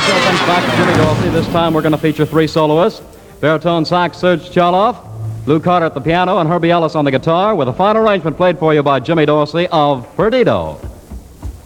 show things back to Jimmy Dorsey. This time we're going to feature three soloists. Baritone sax Serge Chaloff, Lou Carter at the piano, and Herbie Ellis on the guitar, with a final arrangement played for you by Jimmy Dorsey of Perdido.